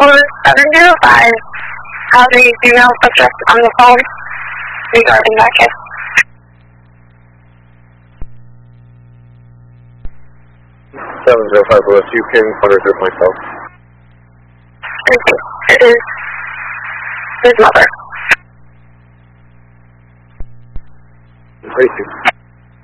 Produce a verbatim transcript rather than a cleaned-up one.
seven zero five have a female subject on the phone regarding that case. seven zero five, Lewis, you can contact myself. It is his mother.